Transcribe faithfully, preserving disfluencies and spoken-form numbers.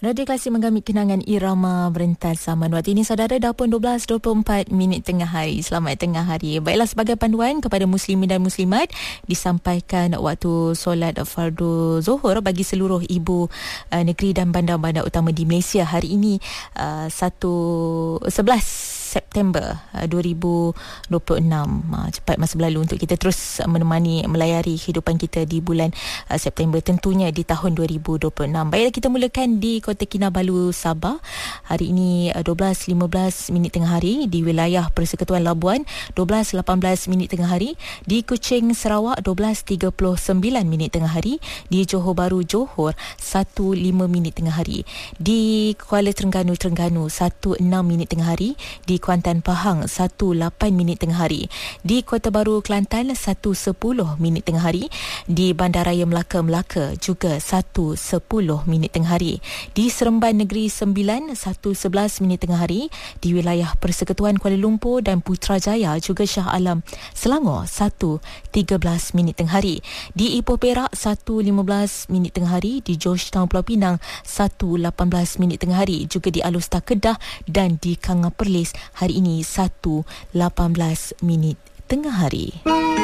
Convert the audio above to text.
Radio Klasik menggamit kenangan irama berentas zaman. Waktu ini saudara dah pun dua belas dua puluh empat minit tengah hari. Selamat tengah hari. Baiklah, sebagai panduan kepada muslimin dan muslimat, disampaikan waktu solat fardu zuhur bagi seluruh ibu uh, negeri dan bandar-bandar utama di Malaysia hari ini uh, sebelas September dua ribu dua puluh enam. Cepat masa berlalu untuk kita terus menemani melayari kehidupan kita di bulan September, tentunya di tahun dua ribu dua puluh enam. Baiklah, kita mulakan di Kota Kinabalu, Sabah. Hari ini dua belas lima belas minit tengah hari. Di wilayah Persekutuan Labuan dua belas lapan belas minit tengah hari. Di Kuching, Sarawak dua belas tiga puluh sembilan minit tengah hari. Di Johor Bahru, Johor satu lima minit tengah hari. Di Kuala Terengganu, Terengganu satu enam minit tengah hari. Di Kuantan, Pahang satu lapan minit tengah hari. Di Kota Baru, Kelantan satu sepuluh minit tengah hari. Di Bandaraya Melaka, Melaka juga satu sepuluh minit tengah hari. Di Seremban Negeri Sembilan satu sebelas minit tengah hari. Di wilayah Persekutuan Kuala Lumpur dan Putrajaya juga Shah Alam, Selangor satu tiga belas minit tengah hari. Di Ipoh Perak satu lima belas minit tengah hari. Di Georgetown Pulau Pinang satu lapan belas minit tengah hari. Juga di Alustar Kedah dan di Kanga Perlis hari ini satu lapan belas minit tengah hari.